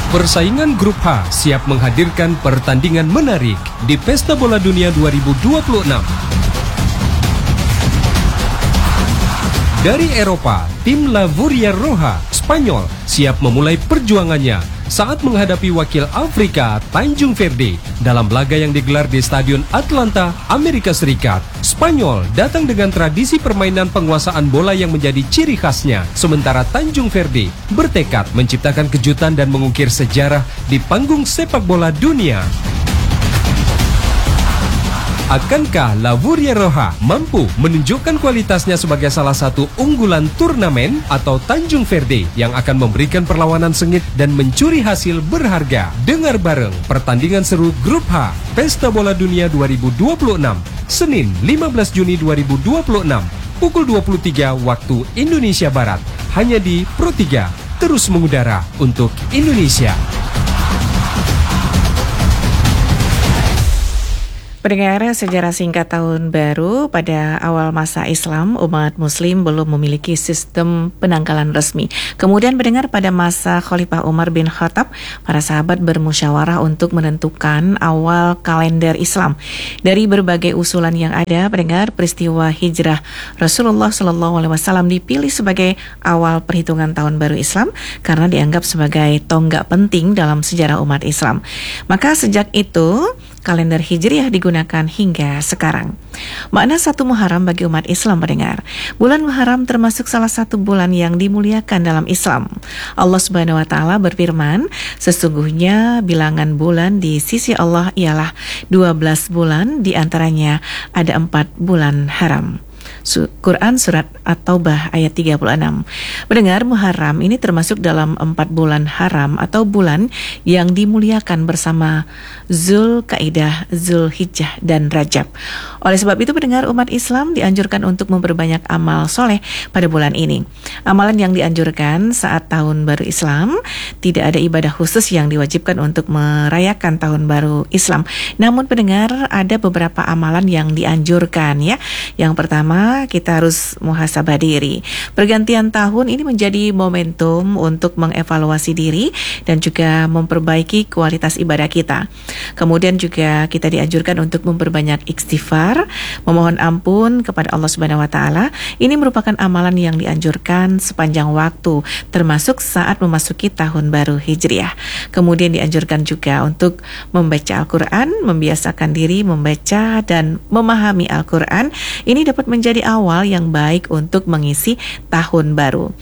Persaingan Grup H siap menghadirkan pertandingan menarik di Pesta Bola Dunia 2026. Dari Eropa, tim La Furia Roja, Spanyol, siap memulai perjuangannya saat menghadapi wakil Afrika, Tanjung Verde, dalam laga yang digelar di Stadion Atlanta, Amerika Serikat. Spanyol datang dengan tradisi permainan penguasaan bola yang menjadi ciri khasnya, sementara Tanjung Verde bertekad menciptakan kejutan dan mengukir sejarah di panggung sepak bola dunia. Akankah La Furia Roja mampu menunjukkan kualitasnya sebagai salah satu unggulan turnamen, atau Tanjung Verde yang akan memberikan perlawanan sengit dan mencuri hasil berharga? Dengar bareng pertandingan seru Grup H Pesta Bola Dunia 2026 Senin 15 Juni 2026 pukul 23 waktu Indonesia Barat, hanya di Pro3, terus mengudara untuk Indonesia. Pendengar, sejarah singkat tahun baru. Pada awal masa Islam, umat muslim belum memiliki sistem penanggalan resmi. Kemudian pendengar, pada masa Khalifah Umar bin Khattab, para sahabat bermusyawarah untuk menentukan awal kalender Islam. Dari berbagai usulan yang ada, pendengar, peristiwa hijrah Rasulullah SAW dipilih sebagai awal perhitungan tahun baru Islam karena dianggap sebagai tonggak penting dalam sejarah umat Islam. Maka sejak itu, kalender Hijriah digunakan hingga sekarang. Makna 1 Muharram bagi umat Islam, pendengar. Bulan Muharram termasuk salah satu bulan yang dimuliakan dalam Islam. Allah Subhanahu wa Ta'ala berfirman, sesungguhnya bilangan bulan di sisi Allah ialah 12 bulan, di antaranya ada 4 bulan haram. Quran Surat At-Taubah ayat 36. Mendengar, Muharram ini termasuk dalam 4 bulan haram atau bulan yang dimuliakan bersama Zulkaidah, Zulhijjah, dan Rajab. Oleh sebab itu, pendengar, umat Islam dianjurkan untuk memperbanyak amal soleh pada bulan ini. Amalan yang dianjurkan saat tahun baru Islam, tidak ada ibadah khusus yang diwajibkan untuk merayakan tahun baru Islam. Namun pendengar, ada beberapa amalan yang dianjurkan, ya. Yang pertama, kita harus muhasabah diri. Pergantian tahun ini menjadi momentum untuk mengevaluasi diri dan juga memperbaiki kualitas ibadah kita. Kemudian juga kita dianjurkan untuk memperbanyak istighfar, memohon ampun kepada Allah Subhanahu wa Ta'ala. Ini merupakan amalan yang dianjurkan sepanjang waktu, termasuk saat memasuki tahun baru Hijriah. Kemudian dianjurkan juga untuk membaca Al-Quran, membiasakan diri membaca dan memahami Al-Quran. Ini dapat menjadi awal yang baik untuk mengisi tahun baru.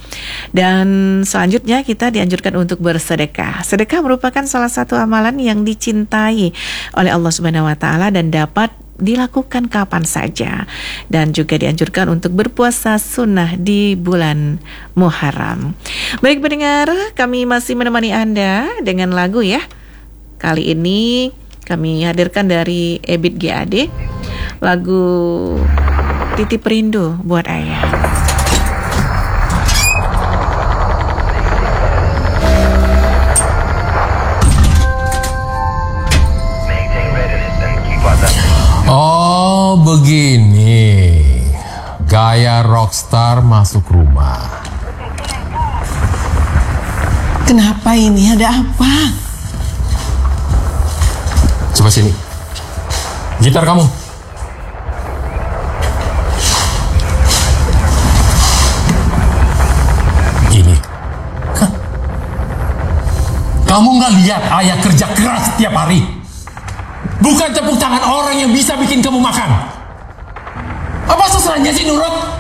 Dan selanjutnya kita dianjurkan untuk bersedekah. Sedekah merupakan salah satu amalan yang dicintai oleh Allah Subhanahu wa Ta'ala dan dapat dilakukan kapan saja. Dan juga dianjurkan untuk berpuasa sunnah di bulan Muharram. Baik pendengar, kami masih menemani Anda dengan lagu, ya. Kali ini kami hadirkan dari Ebit GAD, lagu Titip Rindu Buat Ayah. Oh, begini gaya rockstar masuk rumah. Kenapa ini? Ada apa? Coba sini. Gitar kamu. Ini. Hah. Kamu nggak lihat ayah kerja keras setiap hari? Bukan tepuk tangan orang yang bisa bikin kamu makan. Apa susahnya sih nurut?